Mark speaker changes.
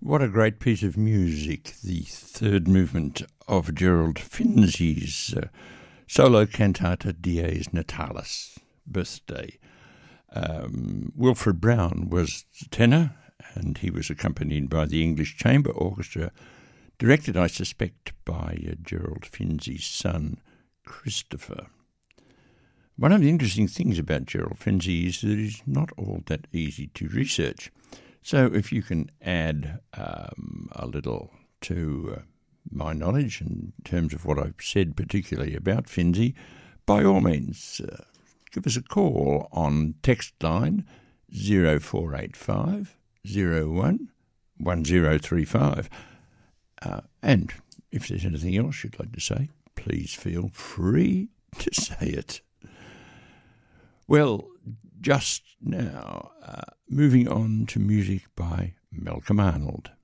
Speaker 1: What a great piece of music, the third movement of Gerald Finzi's solo cantata Dies Natalis, Birthday. Wilfred Brown was the tenor, and he was accompanied by the English Chamber Orchestra, directed, I suspect, by Gerald Finzi's son, Christopher. One of the interesting things about Gerald Finzi is that he's not all that easy to research. So if you can add a little to my knowledge in terms of what I've said, particularly about Finzi, by all means, give us a call on text line 0485 01 1035. And if there's anything else you'd like to say, please feel free to say it. Well, just now, moving on to music by Malcolm Arnold.